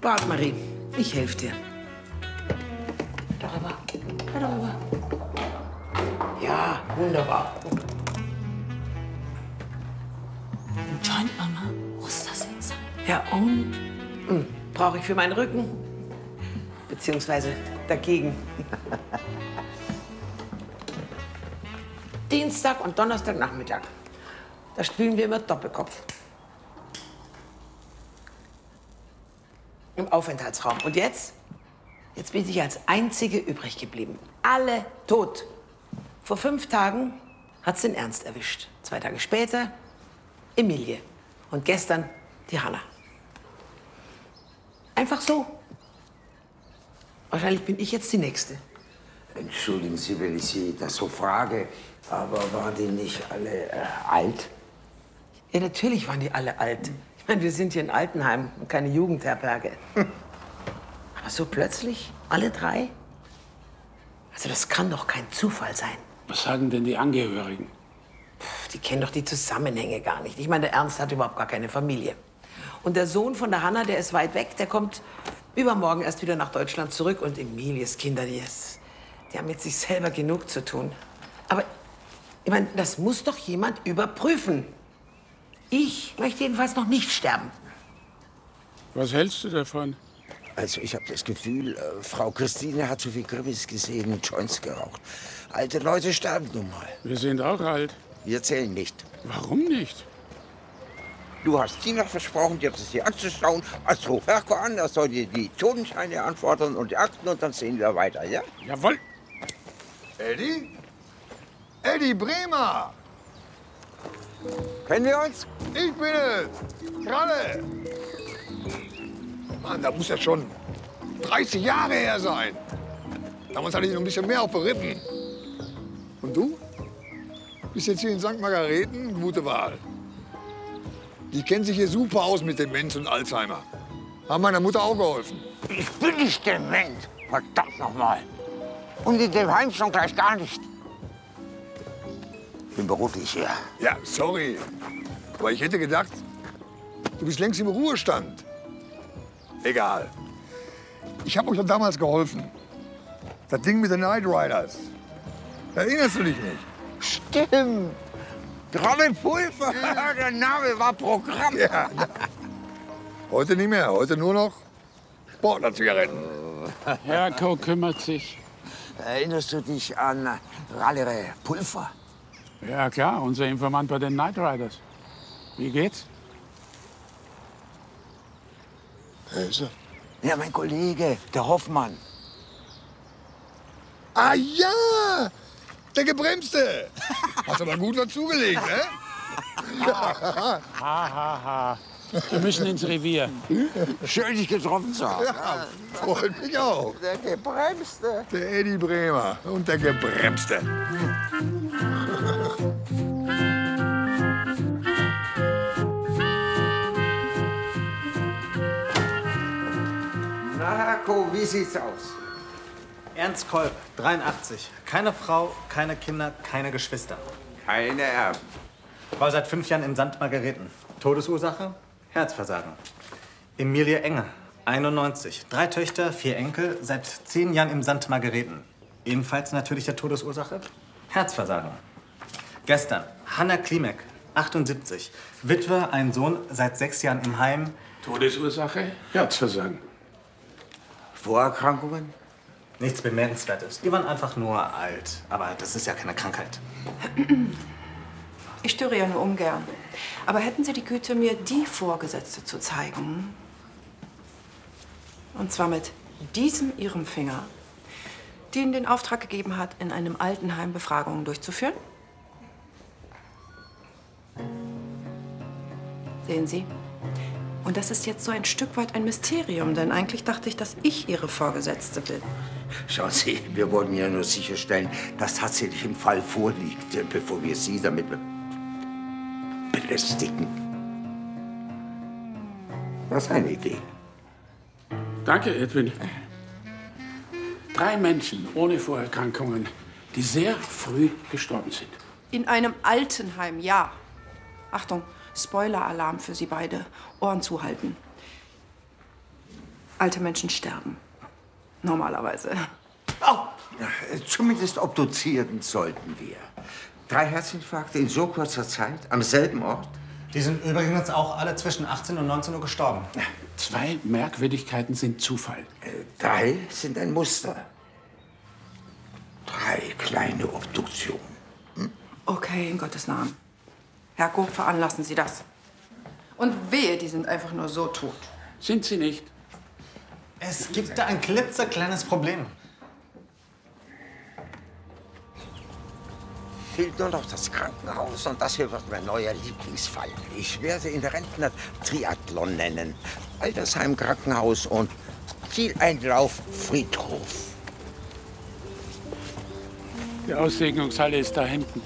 Wart, Marie, ich helfe dir. Darüber. Darüber. Ja, wunderbar. Ein Joint, Mama? Wo ist das jetzt? Ja, und? Brauche ich für meinen Rücken. Beziehungsweise dagegen. Dienstag und Donnerstagnachmittag. Da spielen wir immer Doppelkopf. Im Aufenthaltsraum. Und jetzt? Jetzt bin ich als Einzige übrig geblieben. Alle tot. Vor 5 Tagen hat's den Ernst erwischt. 2 Tage später Emilie. Und gestern die Hanna. Einfach so. Wahrscheinlich bin ich jetzt die Nächste. Entschuldigen Sie, wenn ich Sie das so frage, aber waren die nicht alle alt? Ja, natürlich waren die alle alt. Ich meine, wir sind hier in Altenheim und keine Jugendherberge. Aber so plötzlich, alle 3? Also das kann doch kein Zufall sein. Was sagen denn die Angehörigen? Die kennen doch die Zusammenhänge gar nicht. Ich meine, der Ernst hat überhaupt gar keine Familie. Und der Sohn von der Hanna, der ist weit weg, der kommt übermorgen erst wieder nach Deutschland zurück. Und Emilies Kinder, die haben mit sich selber genug zu tun. Aber ich meine, das muss doch jemand überprüfen. Ich möchte jedenfalls noch nicht sterben. Was hältst du davon? Also ich habe das Gefühl, Frau Christine hat zu viel Krimis gesehen und Joints geraucht. Alte Leute sterben nun mal. Wir sind auch alt. Wir zählen nicht. Warum nicht? Du hast Tina versprochen, dir das hier anzuschauen. Also ruf Herko an, er soll dir die Totenscheine anfordern und die Akten und dann sehen wir weiter, ja? Jawohl. Eddie? Eddie Bremer! Kennen wir uns? Ich bin es! Kralle! Mann, da muss ja schon 30 Jahre her sein. Damals hatte ich noch ein bisschen mehr auf den Rippen. Und du? Bist jetzt hier in St. Margareten? Gute Wahl. Die kennen sich hier super aus mit Demenz und Alzheimer. Haben meiner Mutter auch geholfen. Ich bin nicht dement. Verdammt nochmal. Und in dem Heim schon gleich gar nicht. Ich bin beruflich hier. Ja, sorry. Aber ich hätte gedacht, du bist längst im Ruhestand. Egal. Ich habe euch doch damals geholfen. Das Ding mit den Night Riders. Erinnerst du dich nicht? Stimmt. Kralle Pulver. Der Name war Programm. Ja. Heute nicht mehr. Heute nur noch Sportler-Zigaretten. Herko kümmert sich. Erinnerst du dich an Rallere Pulver? Ja klar, unser Informant bei den Night Riders. Wie geht's? Wer ist er? Ja, mein Kollege, der Hoffmann. Ah ja! Der Gebremste! Hast aber gut was zugelegt, ne? Ha, ha, ha. Wir müssen ins Revier. Schön, dich getroffen zu haben. Ja, freut mich auch. Der Gebremste. Der Eddie Bremer und der Gebremste. Na, Herko, wie sieht's aus? Ernst Kolb, 83. Keine Frau, keine Kinder, keine Geschwister. Keine Erben. War seit 5 Jahren in St. Margareten. Todesursache? Herzversagen. Emilie Enge, 91. 3 Töchter, 4 Enkel, seit 10 Jahren im St. Margareten. Ebenfalls natürlich der Todesursache? Herzversagen. Gestern Hanna Klimek, 78. Witwe, ein Sohn, seit 6 Jahren im Heim. Todesursache? Herzversagen. Vorerkrankungen? Nichts Bemerkenswertes. Die waren einfach nur alt. Aber das ist ja keine Krankheit. Ich störe ja nur ungern. Aber hätten Sie die Güte, mir die Vorgesetzte zu zeigen? Und zwar mit diesem Ihrem Finger, die Ihnen den Auftrag gegeben hat, in einem Altenheim Befragungen durchzuführen? Sehen Sie? Und das ist jetzt so ein Stück weit ein Mysterium, denn eigentlich dachte ich, dass ich Ihre Vorgesetzte bin. Schauen Sie, wir wollten ja nur sicherstellen, dass tatsächlich im Fall vorliegt, bevor wir Sie damit belästigen. Das ist eine Idee. Danke, Edwin. 3 Menschen ohne Vorerkrankungen, die sehr früh gestorben sind. In einem Altenheim, ja. Achtung, Spoiler-Alarm für Sie beide. Ohren zuhalten. Alte Menschen sterben. Normalerweise. Oh, zumindest obduzieren sollten wir. 3 Herzinfarkte in so kurzer Zeit, am selben Ort? Die sind übrigens auch alle zwischen 18 und 19 Uhr gestorben. 2 Merkwürdigkeiten sind Zufall. 3 sind ein Muster. 3 kleine Obduktionen. Okay, in Gottes Namen. Herr Gog, veranlassen Sie das. Und wehe, die sind einfach nur so tot. Sind sie nicht? Es gibt da ein klitzekleines Problem. Fehlt nur noch das Krankenhaus und das hier wird mein neuer Lieblingsfall. Ich werde ihn Rentner-Triathlon nennen. Altersheim, Krankenhaus und Zieleinlauf, Friedhof. Die Aussegnungshalle ist da hinten.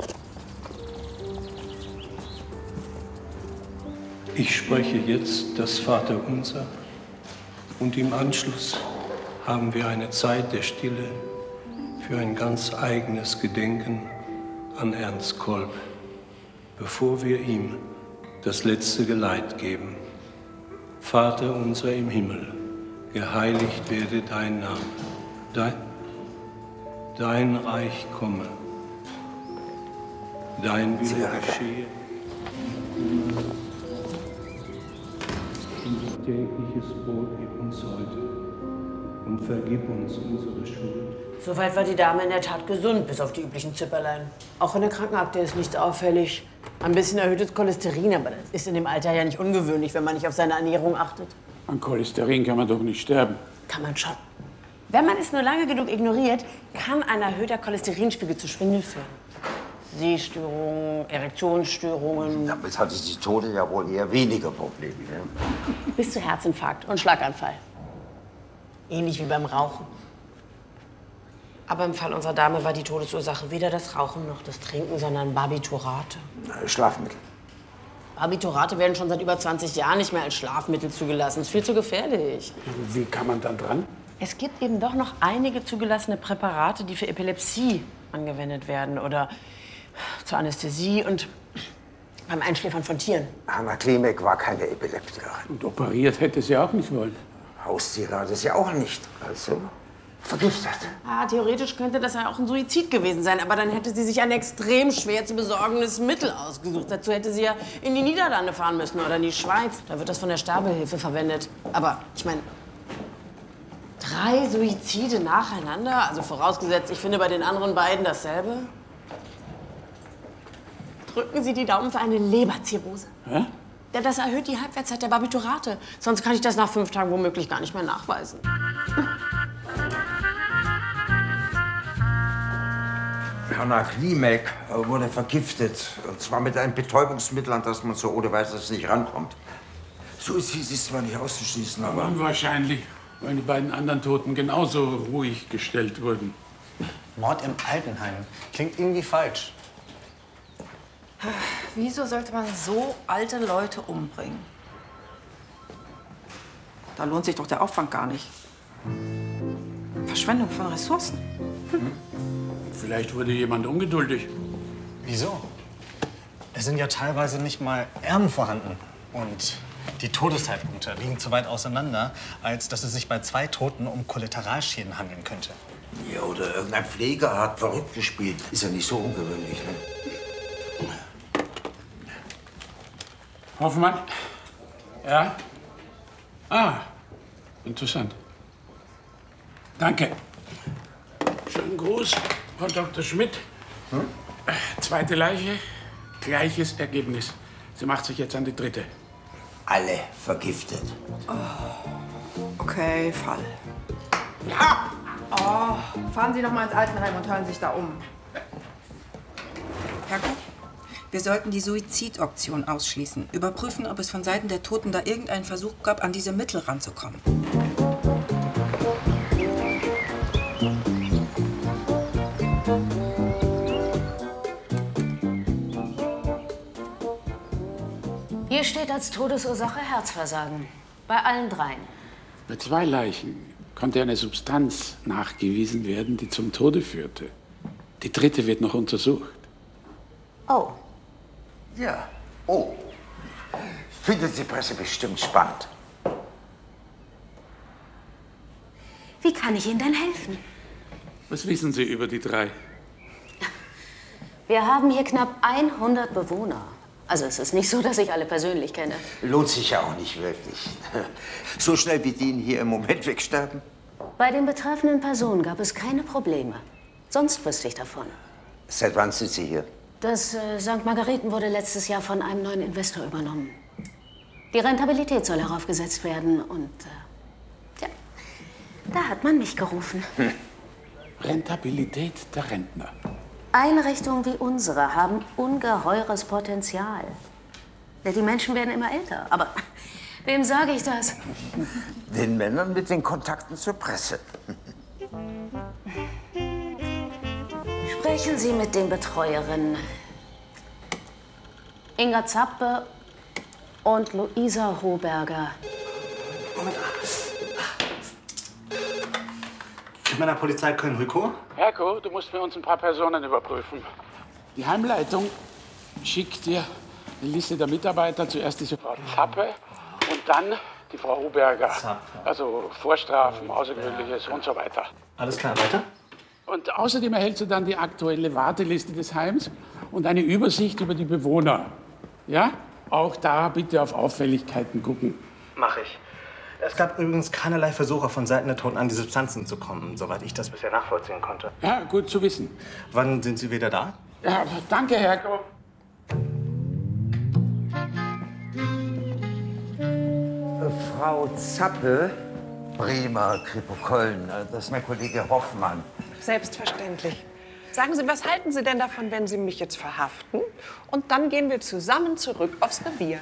Ich spreche jetzt das Vaterunser und im Anschluss haben wir eine Zeit der Stille für ein ganz eigenes Gedenken an Ernst Kolb, bevor wir ihm das letzte Geleit geben. Vater unser im Himmel, geheiligt werde dein Name, dein Reich komme, dein Wille geschehe. Unser tägliches Brot gib uns heute und vergib uns unsere Schuld. Soweit war die Dame in der Tat gesund, bis auf die üblichen Zipperlein. Auch in der Krankenakte ist nichts auffällig. Ein bisschen erhöhtes Cholesterin, aber das ist in dem Alter ja nicht ungewöhnlich, wenn man nicht auf seine Ernährung achtet. An Cholesterin kann man doch nicht sterben. Kann man schon. Wenn man es nur lange genug ignoriert, kann ein erhöhter Cholesterinspiegel zu Schwindel führen. Sehstörungen, Erektionsstörungen. Damit hatte die Tote ja wohl eher weniger Probleme. Ne? Bis zu Herzinfarkt und Schlaganfall. Ähnlich wie beim Rauchen. Aber im Fall unserer Dame war die Todesursache weder das Rauchen noch das Trinken, sondern Barbiturate. Schlafmittel. Barbiturate werden schon seit über 20 Jahren nicht mehr als Schlafmittel zugelassen. Ist viel zu gefährlich. Wie kann man dann dran? Es gibt eben doch noch einige zugelassene Präparate, die für Epilepsie angewendet werden oder zur Anästhesie und beim Einschläfern von Tieren. Hanna Klimek war keine Epileptikerin. Und operiert hätte sie auch nicht wollen. Haustiere hatte sie auch nicht. Also vergiftet. Ja, theoretisch könnte das ja auch ein Suizid gewesen sein, aber dann hätte sie sich ein extrem schwer zu besorgendes Mittel ausgesucht. Dazu hätte sie ja in die Niederlande fahren müssen oder in die Schweiz. Da wird das von der Sterbehilfe verwendet. Aber ich meine, 3 Suizide nacheinander? Also vorausgesetzt, ich finde bei den anderen beiden dasselbe. Drücken Sie die Daumen für eine Leberzirrhose. Hä? Ja, das erhöht die Halbwertszeit der Barbiturate. Sonst kann ich das nach 5 Tagen womöglich gar nicht mehr nachweisen. Hanna Klimek wurde vergiftet. Und zwar mit einem Betäubungsmittel, an das man so ohne weiteres nicht rankommt. Suizid ist zwar nicht auszuschließen, aber... Unwahrscheinlich, weil die beiden anderen Toten genauso ruhig gestellt wurden. Mord im Altenheim. Klingt irgendwie falsch. Wieso sollte man so alte Leute umbringen? Da lohnt sich doch der Aufwand gar nicht. Verschwendung von Ressourcen. Vielleicht wurde jemand ungeduldig. Wieso? Es sind ja teilweise nicht mal Erben vorhanden. Und die Todeszeitpunkte liegen zu weit auseinander, als dass es sich bei 2 Toten um Kollateralschäden handeln könnte. Ja, oder irgendein Pfleger hat verrückt gespielt. Ist ja nicht so ungewöhnlich, ne? Hoffmann? Ja? Ah, interessant. Danke. Schönen Gruß, Frau Dr. Schmidt. Zweite Leiche, gleiches Ergebnis. Sie macht sich jetzt an die 3. Alle vergiftet. Okay, Fall. Ja! Oh, fahren Sie noch mal ins Altenheim und hören sich da um. Herr Gog, wir sollten die Suizidoption ausschließen. Überprüfen, ob es von Seiten der Toten da irgendeinen Versuch gab, an diese Mittel ranzukommen. Hier steht als Todesursache Herzversagen. Bei allen 3. Bei 2 Leichen konnte eine Substanz nachgewiesen werden, die zum Tode führte. Die 3. wird noch untersucht. Oh. Ja. Oh. Findet die Presse bestimmt spannend. Wie kann ich Ihnen denn helfen? Was wissen Sie über die drei? Wir haben hier knapp 100 Bewohner. Also es ist nicht so, dass ich alle persönlich kenne. Lohnt sich ja auch nicht wirklich. So schnell wie die hier im Moment wegsterben. Bei den betreffenden Personen gab es keine Probleme. Sonst wüsste ich davon. Seit wann sind Sie hier? Das St. Margareten wurde letztes Jahr von einem neuen Investor übernommen. Die Rentabilität soll heraufgesetzt werden und ja, da hat man mich gerufen. Rentabilität der Rentner. Einrichtungen wie unsere haben ungeheures Potenzial. Ja, die Menschen werden immer älter, aber wem sage ich das? Den Männern mit den Kontakten zur Presse. Sprechen Sie mit den Betreuerinnen Inga Zappe und Luisa Hoberger. Männerpolizei Köln-Rükow. Herko, du musst für uns ein paar Personen überprüfen. Die Heimleitung schickt dir eine Liste der Mitarbeiter. Zuerst diese Frau Zappe und dann die Frau Hoberger. Also Vorstrafen, Außergewöhnliches und so weiter. Alles klar, weiter? Und außerdem erhältst du dann die aktuelle Warteliste des Heims und eine Übersicht über die Bewohner. Ja? Auch da bitte auf Auffälligkeiten gucken. Mach ich. Es gab übrigens keinerlei Versuche von Seiten der Toten, an die Substanzen zu kommen, soweit ich das bisher nachvollziehen konnte. Ja, gut zu wissen. Wann sind Sie wieder da? Ja, danke, Herko. Frau Zappe, Bremer, Kripo Köln, das ist mein Kollege Hoffmann. Selbstverständlich. Sagen Sie, was halten Sie denn davon, wenn Sie mich jetzt verhaften? Und dann gehen wir zusammen zurück aufs Revier.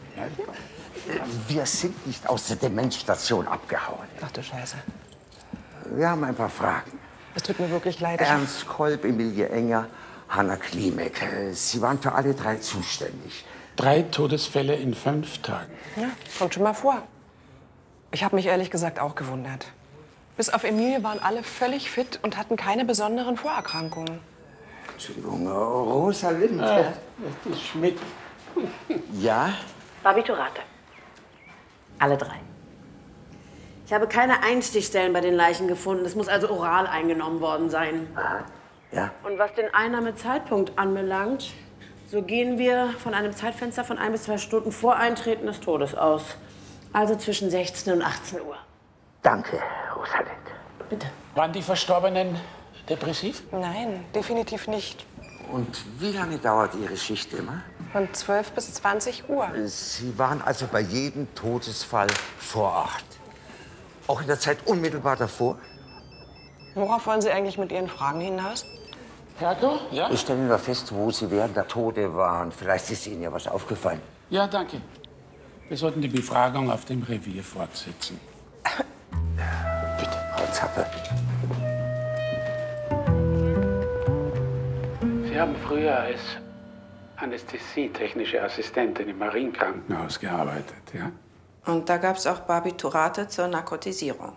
Wir sind nicht aus der Demenzstation abgehauen. Ach du Scheiße. Wir haben ein paar Fragen. Es tut mir wirklich leid. Ernst Kolb, Emilie Enger, Hanna Klimek. Sie waren für alle drei zuständig. 3 Todesfälle in 5 Tagen. Ja, kommt schon mal vor. Ich habe mich ehrlich gesagt auch gewundert. Bis auf Emilie waren alle völlig fit und hatten keine besonderen Vorerkrankungen. Entschuldigung, Rosalind. Das ist Schmidt. Ja? Barbiturate. Alle 3. Ich habe keine Einstichstellen bei den Leichen gefunden. Es muss also oral eingenommen worden sein. Ja. Und was den Einnahmezeitpunkt anbelangt, so gehen wir von einem Zeitfenster von 1 bis 2 Stunden vor Eintreten des Todes aus. Also zwischen 16 und 18 Uhr. Danke, Rosalind. Bitte. Waren die Verstorbenen depressiv? Nein, definitiv nicht. Und wie lange dauert Ihre Schicht immer? Von 12 bis 20 Uhr. Sie waren also bei jedem Todesfall vor Ort. Auch in der Zeit unmittelbar davor? Worauf wollen Sie eigentlich mit Ihren Fragen hinaus? Herko? Ja? Ich stelle nur fest, wo Sie während der Tote waren. Vielleicht ist Ihnen ja was aufgefallen. Ja, danke. Wir sollten die Befragung auf dem Revier fortsetzen. Bitte, Frau Zappe. Sie haben früher als anästhesietechnische Assistentin im Marienkrankenhaus gearbeitet, ja? Und da gab es auch Barbiturate zur Narkotisierung.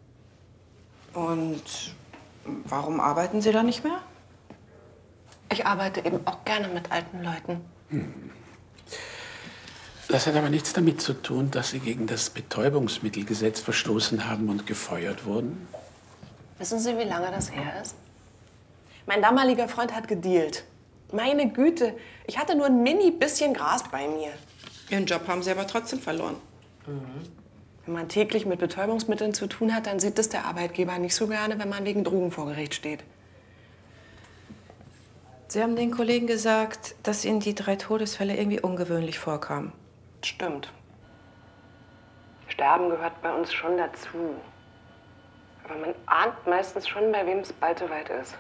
Und warum arbeiten Sie da nicht mehr? Ich arbeite eben auch gerne mit alten Leuten. Das hat aber nichts damit zu tun, dass Sie gegen das Betäubungsmittelgesetz verstoßen haben und gefeuert wurden. Wissen Sie, wie lange das her ist? Mein damaliger Freund hat gedealt. Meine Güte, ich hatte nur ein mini bisschen Gras bei mir. Ihren Job haben Sie aber trotzdem verloren. Wenn man täglich mit Betäubungsmitteln zu tun hat, dann sieht es der Arbeitgeber nicht so gerne, wenn man wegen Drogen vor Gericht steht. Sie haben den Kollegen gesagt, dass Ihnen die 3 Todesfälle irgendwie ungewöhnlich vorkamen. Stimmt. Sterben gehört bei uns schon dazu. Aber man ahnt meistens schon, bei wem es bald soweit ist.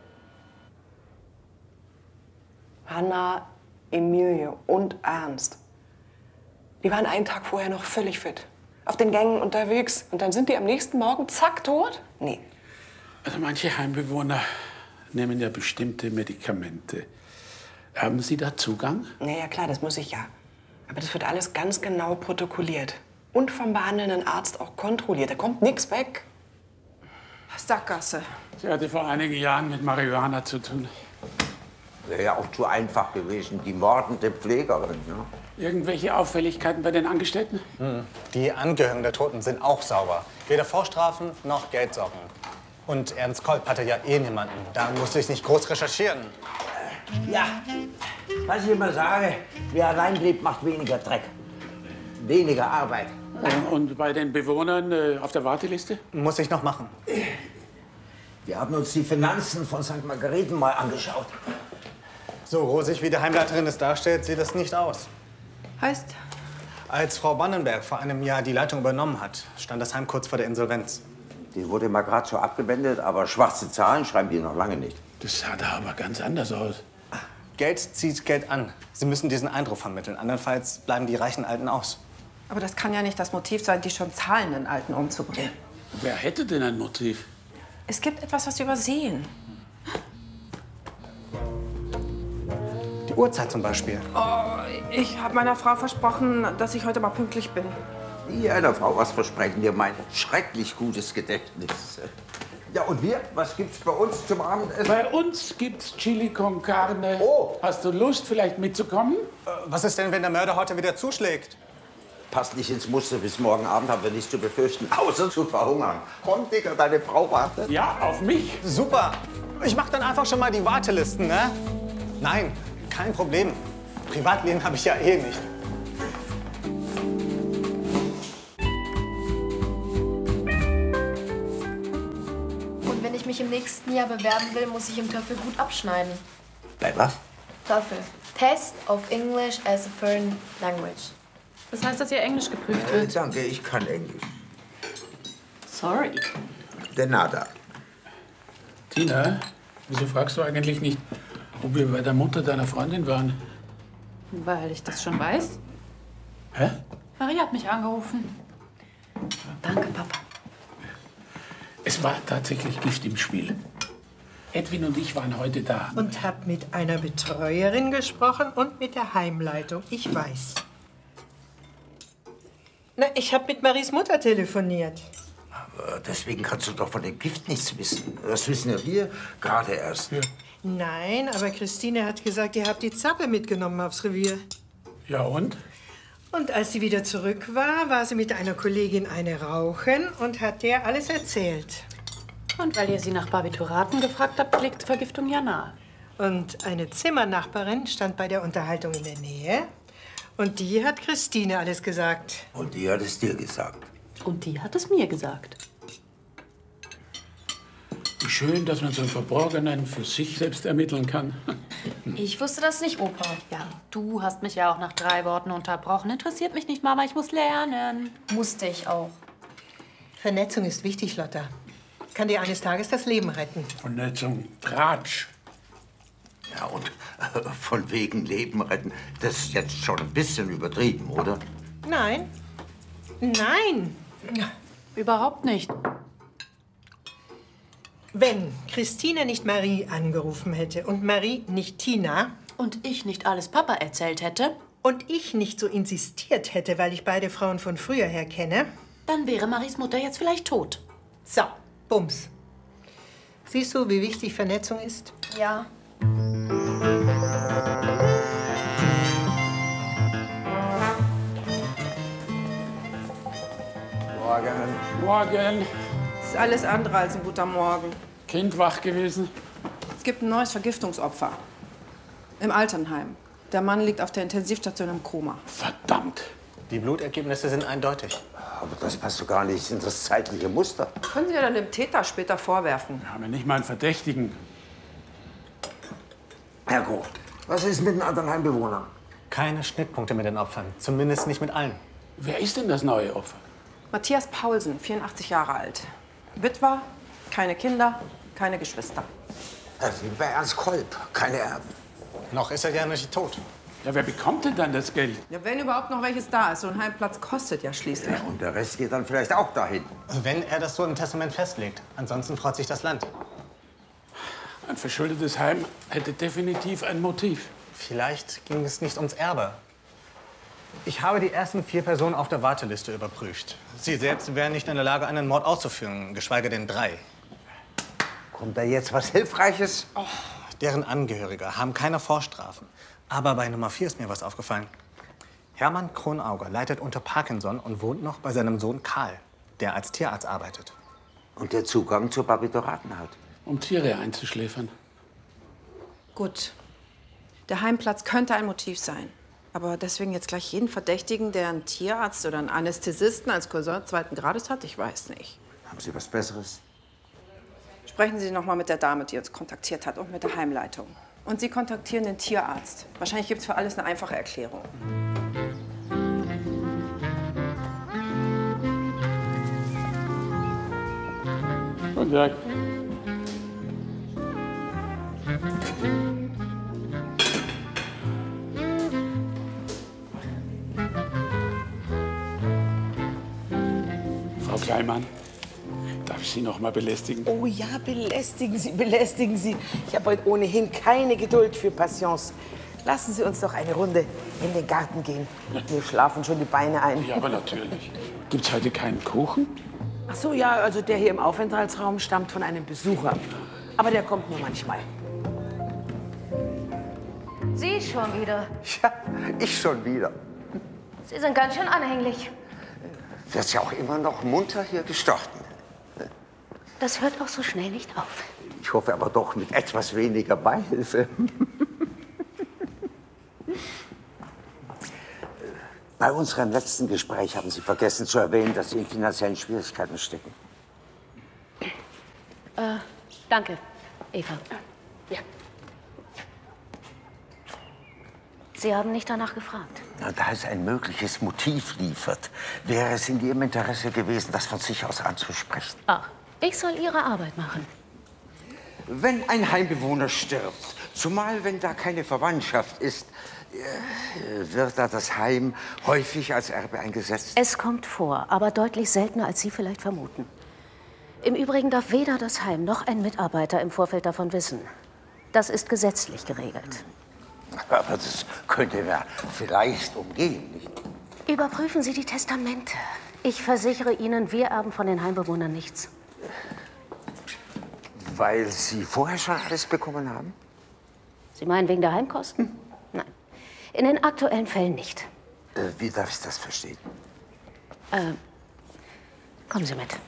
Hanna, Emilie und Ernst. Die waren einen Tag vorher noch völlig fit. Auf den Gängen unterwegs. Und dann sind die am nächsten Morgen zack tot? Nee. Also manche Heimbewohner nehmen ja bestimmte Medikamente. Haben Sie da Zugang? Na ja, klar, das muss ich ja. Aber das wird alles ganz genau protokolliert. Und vom behandelnden Arzt auch kontrolliert. Da kommt nichts weg. Sackgasse. Sie hatte vor einigen Jahren mit Marihuana zu tun. Wäre ja auch zu einfach gewesen, die mordende Pflegerin. Ne? Irgendwelche Auffälligkeiten bei den Angestellten? Die Angehörigen der Toten sind auch sauber. Weder Vorstrafen noch Geldsorgen. Und Ernst Kolb hatte ja eh niemanden. Da musste ich nicht groß recherchieren. Ja, was ich immer sage, wer allein lebt, macht weniger Dreck. Weniger Arbeit. Und bei den Bewohnern auf der Warteliste? Muss ich noch machen. Wir haben uns die Finanzen von St. Margareten mal angeschaut. So rosig wie die Heimleiterin es darstellt, sieht es nicht aus. Heißt? Als Frau Bannenberg vor einem Jahr die Leitung übernommen hat, stand das Heim kurz vor der Insolvenz. Die wurde mal gerade so abgewendet, aber schwarze Zahlen schreiben die noch lange nicht. Das sah da aber ganz anders aus. Geld zieht Geld an. Sie müssen diesen Eindruck vermitteln. Andernfalls bleiben die reichen Alten aus. Aber das kann ja nicht das Motiv sein, die schon zahlenden Alten umzubringen. Wer hätte denn ein Motiv? Es gibt etwas, was Sie übersehen. Die Uhrzeit zum Beispiel. Oh, ich habe meiner Frau versprochen, dass ich heute mal pünktlich bin. Wie einer Frau was versprechen, dir mein schrecklich gutes Gedächtnis. Ja, und wir? Was gibt's bei uns zum Abendessen? Bei uns gibt's Chili con Carne. Oh. Hast du Lust, vielleicht mitzukommen? Was ist denn, wenn der Mörder heute wieder zuschlägt? Passt nicht ins Muster, bis morgen Abend haben wir nichts zu befürchten, außer zu verhungern. Komm, Digga, deine Frau wartet. Ja, auf mich. Super. Ich mach dann einfach schon mal die Wartelisten, ne? Nein, kein Problem. Privatleben habe ich ja eh nicht. Und wenn ich mich im nächsten Jahr bewerben will, muss ich im TOEFL gut abschneiden. Bei was? TOEFL. Test of English as a Foreign Language. Das heißt, dass Ihr Englisch geprüft wird? Danke, ich kann Englisch. Sorry. De nada. Tina, wieso fragst du eigentlich nicht, ob wir bei der Mutter deiner Freundin waren? Weil ich das schon weiß. Hä? Maria hat mich angerufen. Danke, Papa. Es war tatsächlich Gift im Spiel. Edwin und ich waren heute da. Und hab mit einer Betreuerin gesprochen und mit der Heimleitung. Ich weiß. Na, ich hab mit Maries Mutter telefoniert. Aber deswegen kannst du doch von dem Gift nichts wissen. Das wissen ja wir gerade erst. Ja. Nein, aber Christine hat gesagt, ihr habt die Zappe mitgenommen aufs Revier. Ja, und? Und als sie wieder zurück war, war sie mit einer Kollegin eine rauchen und hat der alles erzählt. Und weil ihr sie nach Barbituraten gefragt habt, liegt Vergiftung ja nahe. Und eine Zimmernachbarin stand bei der Unterhaltung in der Nähe. Und die hat Christine alles gesagt. Und die hat es dir gesagt. Und die hat es mir gesagt. Wie schön, dass man so einen Verborgenen für sich selbst ermitteln kann. Ich wusste das nicht, Opa. Ja, du hast mich ja auch nach 3 Worten unterbrochen. Interessiert mich nicht, Mama, ich muss lernen. Musste ich auch. Vernetzung ist wichtig, Lotta. Kann dir eines Tages das Leben retten. Vernetzung, Tratsch. Ja, und von wegen Leben retten, das ist jetzt schon ein bisschen übertrieben, oder? Nein. Nein. Überhaupt nicht. Wenn Christine nicht Marie angerufen hätte und Marie nicht Tina... Und ich nicht alles Papa erzählt hätte... Und ich nicht so insistiert hätte, weil ich beide Frauen von früher her kenne... Dann wäre Maries Mutter jetzt vielleicht tot. So, Bums. Siehst du, wie wichtig Vernetzung ist? Ja. Morgen. Morgen. Das ist alles andere als ein guter Morgen. Kind wach gewesen? Es gibt ein neues Vergiftungsopfer. Im Alternheim. Der Mann liegt auf der Intensivstation im Koma. Verdammt. Die Blutergebnisse sind eindeutig. Aber das passt doch gar nicht in das zeitliche Muster. Können Sie ja dann dem Täter später vorwerfen. Wir haben ja nicht mal einen Verdächtigen. Herr Groh, was ist mit den anderen Heimbewohnern? Keine Schnittpunkte mit den Opfern. Zumindest nicht mit allen. Wer ist denn das neue Opfer? Matthias Paulsen, 84 Jahre alt. Witwer, keine Kinder, keine Geschwister. Wie bei Ernst Kolb, keine Erben. Noch ist er ja nicht tot. Ja, wer bekommt denn dann das Geld? Ja, wenn überhaupt noch welches da ist. So ein Heimplatz kostet ja schließlich. Ja, und der Rest geht dann vielleicht auch dahin. Wenn er das so im Testament festlegt. Ansonsten freut sich das Land. Ein verschuldetes Heim hätte definitiv ein Motiv. Vielleicht ging es nicht ums Erbe. Ich habe die ersten 4 Personen auf der Warteliste überprüft. Sie selbst wären nicht in der Lage, einen Mord auszuführen, geschweige denn 3. Kommt da jetzt was Hilfreiches? Oh, Deren Angehörige haben keine Vorstrafen. Aber bei Nummer 4 ist mir was aufgefallen. Hermann Kronauger leidet unter Parkinson und wohnt noch bei seinem Sohn Karl, der als Tierarzt arbeitet. Und der Zugang zu Barbituraten hat. Um Tiere einzuschläfern. Gut. Der Heimplatz könnte ein Motiv sein. Aber deswegen jetzt gleich jeden Verdächtigen, der einen Tierarzt oder einen Anästhesisten als Cousin 2. Grades hat, ich weiß nicht. Haben Sie was Besseres? Sprechen Sie noch mal mit der Dame, die uns kontaktiert hat, und mit der Heimleitung. Und Sie kontaktieren den Tierarzt. Wahrscheinlich gibt es für alles eine einfache Erklärung. Guten Tag. Frau Kleimann, darf ich Sie noch mal belästigen? Oh ja, belästigen Sie, belästigen Sie. Ich habe heute ohnehin keine Geduld für Passions. Lassen Sie uns doch eine Runde in den Garten gehen. Mir schlafen schon die Beine ein. Ja, aber natürlich. Gibt's heute keinen Kuchen? Ach so, ja, also der hier im Aufenthaltsraum stammt von einem Besucher. Aber der kommt nur manchmal. Sie schon wieder. Ja, ich schon wieder. Sie sind ganz schön anhänglich. Wird ja auch immer noch munter hier gestochen. Das hört auch so schnell nicht auf. Ich hoffe aber doch mit etwas weniger Beihilfe. Bei unserem letzten Gespräch haben Sie vergessen zu erwähnen, dass Sie in finanziellen Schwierigkeiten stecken. Danke, Eva. Ja. Sie haben nicht danach gefragt. Na, da es ein mögliches Motiv liefert, wäre es in Ihrem Interesse gewesen, das von sich aus anzusprechen. Ach, ich soll Ihre Arbeit machen. Wenn ein Heimbewohner stirbt, zumal wenn da keine Verwandtschaft ist, wird da das Heim häufig als Erbe eingesetzt? Es kommt vor, aber deutlich seltener, als Sie vielleicht vermuten. Im Übrigen darf weder das Heim noch ein Mitarbeiter im Vorfeld davon wissen. Das ist gesetzlich geregelt. Aber das könnte man vielleicht umgehen, nicht? Überprüfen Sie die Testamente. Ich versichere Ihnen, wir erben von den Heimbewohnern nichts. Weil Sie vorher schon alles bekommen haben? Sie meinen wegen der Heimkosten? Nein. In den aktuellen Fällen nicht. Wie darf ich das verstehen? Kommen Sie mit.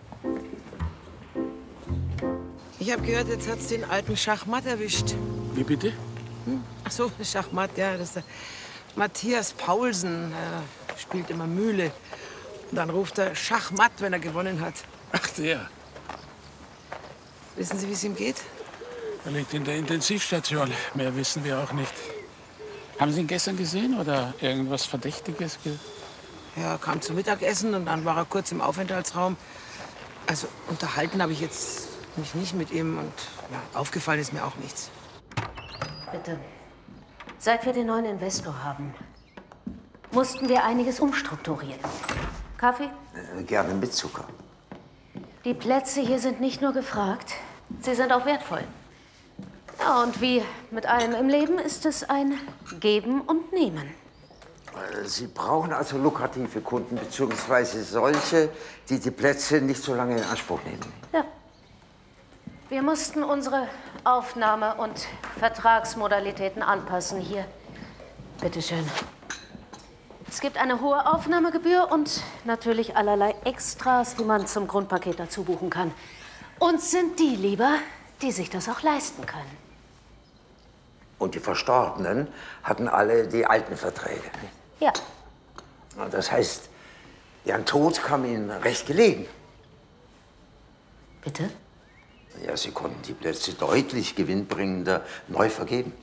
Ich habe gehört, jetzt hat's den alten Schachmatt erwischt. Wie bitte? Ach so, Schachmatt, ja, das ist der Matthias Paulsen. Er spielt immer Mühle. Und dann ruft er Schachmatt, wenn er gewonnen hat. Ach, der. Wissen Sie, wie es ihm geht? Er liegt in der Intensivstation. Mehr wissen wir auch nicht. Haben Sie ihn gestern gesehen oder irgendwas Verdächtiges? Ja, er kam zum Mittagessen und dann war er kurz im Aufenthaltsraum. Also unterhalten habe ich jetzt mich nicht mit ihm und ja, aufgefallen ist mir auch nichts. Bitte. Seit wir den neuen Investor haben, mussten wir einiges umstrukturieren. Kaffee? Gerne mit Zucker. Die Plätze hier sind nicht nur gefragt, sie sind auch wertvoll. Ja, und wie mit allem im Leben ist es ein Geben und Nehmen. Sie brauchen also lukrative Kunden, beziehungsweise solche, die die Plätze nicht so lange in Anspruch nehmen. Ja. Wir mussten unsere Aufnahme- und Vertragsmodalitäten anpassen. Hier, bitteschön. Es gibt eine hohe Aufnahmegebühr und natürlich allerlei Extras, die man zum Grundpaket dazu buchen kann. Uns sind die lieber, die sich das auch leisten können. Und die Verstorbenen hatten alle die alten Verträge. Ja. Das heißt, deren Tod kam ihnen recht gelegen. Bitte? Ja, sie konnten die Plätze deutlich gewinnbringender neu vergeben.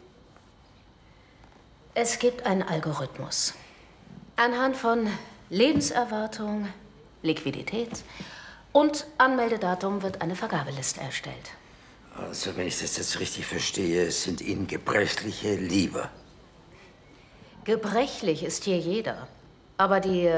Es gibt einen Algorithmus. Anhand von Lebenserwartung, Liquidität und Anmeldedatum wird eine Vergabeliste erstellt. Also, wenn ich das jetzt richtig verstehe, sind Ihnen Gebrechliche lieber. Gebrechlich ist hier jeder. Aber die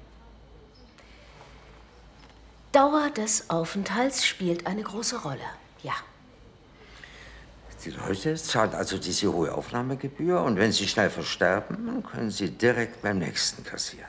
Dauer des Aufenthalts spielt eine große Rolle, ja. Die Leute zahlen also diese hohe Aufnahmegebühr und wenn sie schnell versterben, dann können sie direkt beim nächsten kassieren.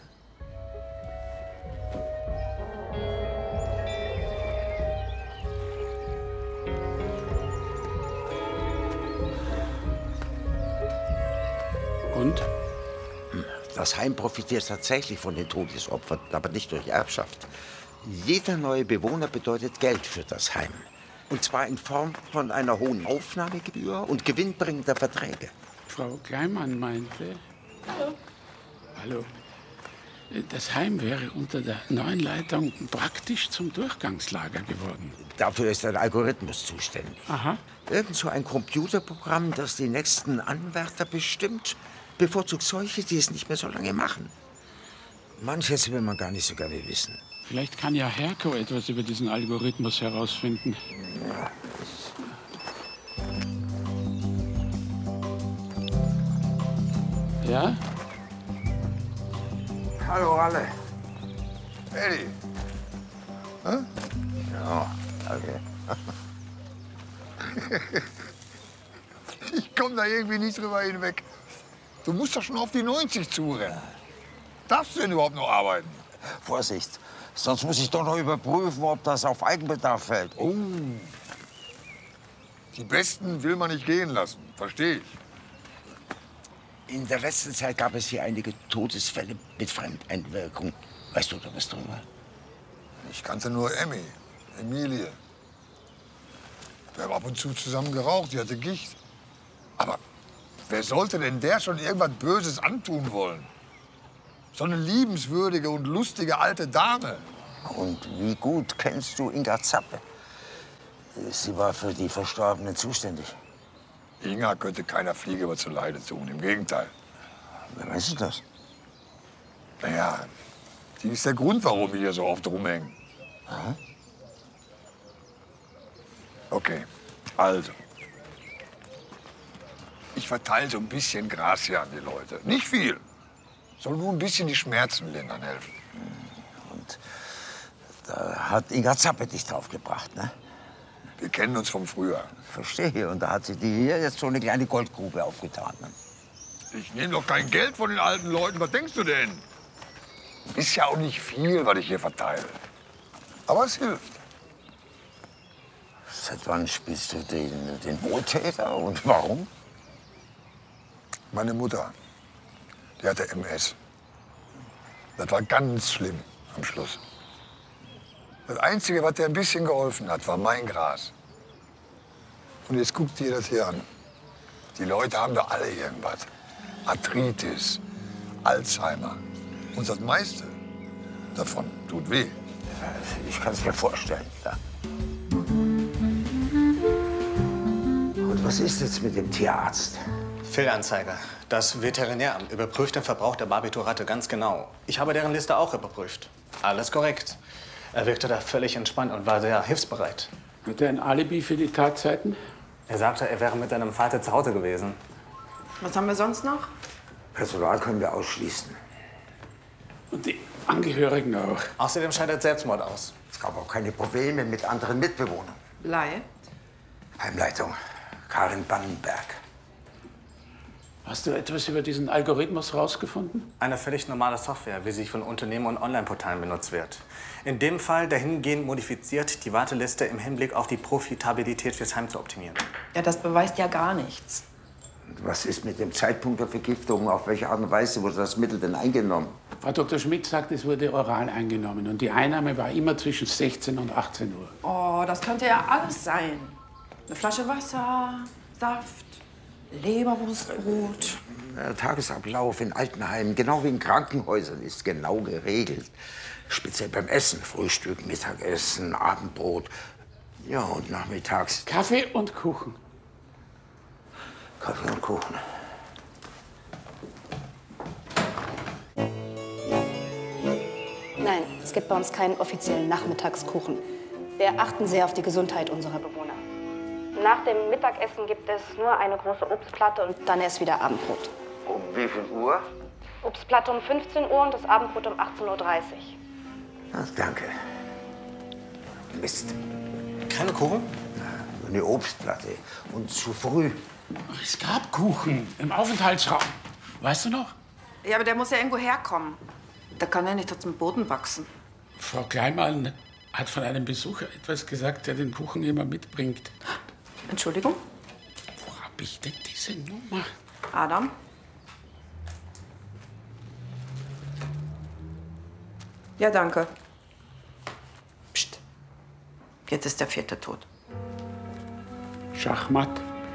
Das Heim profitiert tatsächlich von den Todesopfern, aber nicht durch Erbschaft. Jeder neue Bewohner bedeutet Geld für das Heim. Und zwar in Form von einer hohen Aufnahmegebühr und gewinnbringender Verträge. Frau Kleinmann meinte... Hallo. Hallo. Das Heim wäre unter der neuen Leitung praktisch zum Durchgangslager geworden. Dafür ist ein Algorithmus zuständig. Aha. Irgend so ein Computerprogramm, das die nächsten Anwärter bestimmt, bevorzugt solche, die es nicht mehr so lange machen. Manches will man gar nicht so gerne wissen. Vielleicht kann ja Herko etwas über diesen Algorithmus herausfinden. Ja? Hallo alle. Eddie. Hä? Ja, danke. Ich komme da irgendwie nicht drüber hinweg. Du musst doch schon auf die 90 zurennen. Darfst du denn überhaupt noch arbeiten? Vorsicht, sonst muss ich doch noch überprüfen, ob das auf Eigenbedarf fällt. Oh. Die Besten will man nicht gehen lassen, verstehe ich. In der letzten Zeit gab es hier einige Todesfälle mit Fremdeinwirkung. Weißt du da was drüber? Ich kannte nur Emilie. Wir haben ab und zu zusammen geraucht, die hatte Gicht. Aber wer sollte denn der schon irgendwas Böses antun wollen? So eine liebenswürdige und lustige alte Dame. Und wie gut kennst du Inga Zappe? Sie war für die Verstorbenen zuständig. Inga könnte keiner Fliege was zu Leide tun, im Gegenteil. Wer meinst du das? Naja, die ist der Grund, warum wir hier so oft rumhängen. Aha. Okay, also. Ich verteile so ein bisschen Gras hier an die Leute. Nicht viel. Soll nur ein bisschen die Schmerzen lindern helfen. Und da hat Inga Zappe dich draufgebracht, ne? Wir kennen uns vom Frühjahr. Verstehe. Und da hat sie dir hier jetzt so eine kleine Goldgrube aufgetan. Ne? Ich nehme doch kein Geld von den alten Leuten. Was denkst du denn? Ist ja auch nicht viel, was ich hier verteile. Aber es hilft. Seit wann spielst du den Wohltäter und warum? Meine Mutter, die hatte MS. Das war ganz schlimm am Schluss. Das Einzige, was dir ein bisschen geholfen hat, war mein Gras. Und jetzt guck dir das hier an. Die Leute haben doch alle irgendwas. Arthritis, Alzheimer. Und das meiste davon tut weh. Ich kann es mir vorstellen, ja. Und was ist jetzt mit dem Tierarzt? Fehlanzeige. Das Veterinäramt überprüft den Verbrauch der Barbituratte ganz genau. Ich habe deren Liste auch überprüft. Alles korrekt. Er wirkte da völlig entspannt und war sehr hilfsbereit. Hat er ein Alibi für die Tatzeiten? Er sagte, er wäre mit seinem Vater zu Hause gewesen. Was haben wir sonst noch? Personal können wir ausschließen. Und die Angehörigen auch. Außerdem scheidet Selbstmord aus. Es gab auch keine Probleme mit anderen Mitbewohnern. Blei. Heimleitung, Karin Bannenberg. Hast du etwas über diesen Algorithmus rausgefunden? Eine völlig normale Software, wie sie von Unternehmen und Online-Portalen benutzt wird. In dem Fall dahingehend modifiziert, die Warteliste im Hinblick auf die Profitabilität fürs Heim zu optimieren. Ja, das beweist ja gar nichts. Was ist mit dem Zeitpunkt der Vergiftung? Auf welche Art und Weise wurde das Mittel denn eingenommen? Frau Dr. Schmidt sagt, es wurde oral eingenommen und die Einnahme war immer zwischen 16 und 18 Uhr. Oh, das könnte ja alles sein. Eine Flasche Wasser, Saft, Leberwurstbrot. Der Tagesablauf in Altenheimen, genau wie in Krankenhäusern, ist genau geregelt. Speziell beim Essen. Frühstück, Mittagessen, Abendbrot. Ja, und nachmittags Kaffee und Kuchen. Kaffee und Kuchen. Nein, es gibt bei uns keinen offiziellen Nachmittagskuchen. Wir achten sehr auf die Gesundheit unserer Bewohner. Nach dem Mittagessen gibt es nur eine große Obstplatte und dann erst wieder Abendbrot. Um wie viel Uhr? Obstplatte um 15 Uhr und das Abendbrot um 18:30 Uhr. Ach, danke. Mist. Keine Kuchen? Nur eine Obstplatte. Und zu früh. Es gab Kuchen im Aufenthaltsraum. Weißt du noch? Ja, aber der muss ja irgendwo herkommen. Da kann er nicht zum Boden wachsen. Frau Kleinmann hat von einem Besucher etwas gesagt, der den Kuchen immer mitbringt. Entschuldigung? Wo hab ich denn diese Nummer? Adam? Ja, danke. Psst. Jetzt ist der 4. tot. Schachmatt.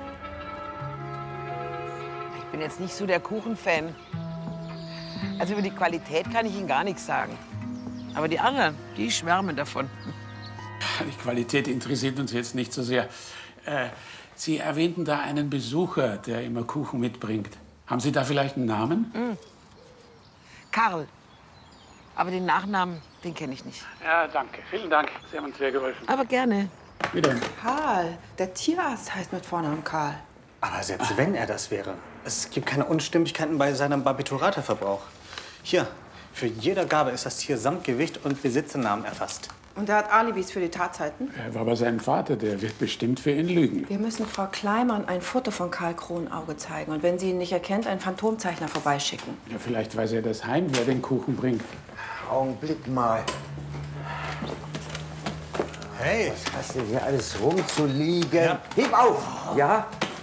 Ich bin jetzt nicht so der Kuchenfan. Also über die Qualität kann ich Ihnen gar nichts sagen. Aber die anderen, die schwärmen davon. Die Qualität interessiert uns jetzt nicht so sehr. Sie erwähnten da einen Besucher, der immer Kuchen mitbringt. Haben Sie da vielleicht einen Namen? Karl. Aber den Nachnamen, den kenne ich nicht. Ja, danke. Vielen Dank. Sie haben uns sehr geholfen. Aber gerne. Wieder. Karl. Der Tierarzt heißt mit Vornamen Karl. Aber selbst wenn er das wäre, es gibt keine Unstimmigkeiten bei seinem Barbiturateverbrauch. Hier, für jede Gabe ist das Tier samt Gewicht und Besitzernamen erfasst. Und er hat Alibis für die Tatzeiten? Er war bei seinem Vater, der wird bestimmt für ihn lügen. Wir müssen Frau Kleimann ein Foto von Karl Kronauge zeigen. Und wenn sie ihn nicht erkennt, einen Phantomzeichner vorbeischicken. Ja, vielleicht weiß er das heim, wer den Kuchen bringt. Augenblick mal. Hey. Was hast du hier alles rumzuliegen? Ja. Heb auf! Ja?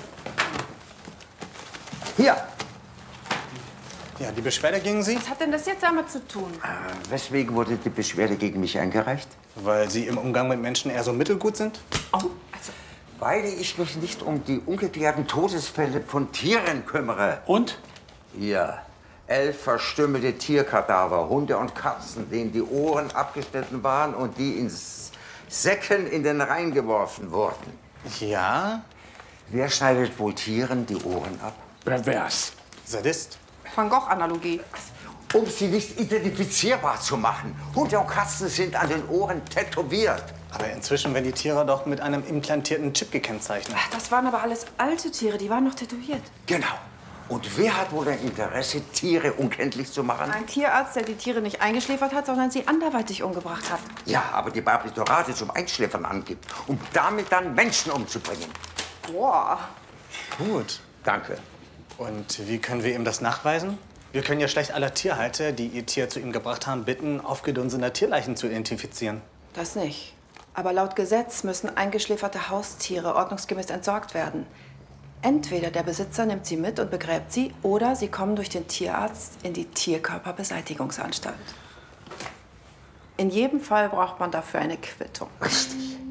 Hier! Ja, die Beschwerde gegen Sie? Was hat denn das jetzt damit zu tun? Weswegen wurde die Beschwerde gegen mich eingereicht? Weil Sie im Umgang mit Menschen eher so mittelgut sind? Weil ich mich nicht um die ungeklärten Todesfälle von Tieren kümmere. Und? Ja. 11 verstümmelte Tierkadaver, Hunde und Katzen, denen die Ohren abgeschnitten waren und die in Säcken in den Rhein geworfen wurden. Ja? Wer schneidet wohl Tieren die Ohren ab? Pervers. Sadist. Van Gogh-Analogie. Um sie nicht identifizierbar zu machen. Hunde und Katzen sind an den Ohren tätowiert. Aber inzwischen werden die Tiere doch mit einem implantierten Chip gekennzeichnet. Das waren aber alles alte Tiere, die waren noch tätowiert. Genau. Und wer hat wohl ein Interesse, Tiere unkenntlich zu machen? Ein Tierarzt, der die Tiere nicht eingeschläfert hat, sondern sie anderweitig umgebracht hat. Ja, aber die Barbiturate zum Einschläfern angibt, um damit dann Menschen umzubringen. Boah. Gut. Danke. Und wie können wir ihm das nachweisen? Wir können ja schlecht alle Tierhalter, die ihr Tier zu ihm gebracht haben, bitten, aufgedunsene Tierleichen zu identifizieren. Das nicht. Aber laut Gesetz müssen eingeschläferte Haustiere ordnungsgemäß entsorgt werden. Entweder der Besitzer nimmt sie mit und begräbt sie, oder sie kommen durch den Tierarzt in die Tierkörperbeseitigungsanstalt. In jedem Fall braucht man dafür eine Quittung. Richtig.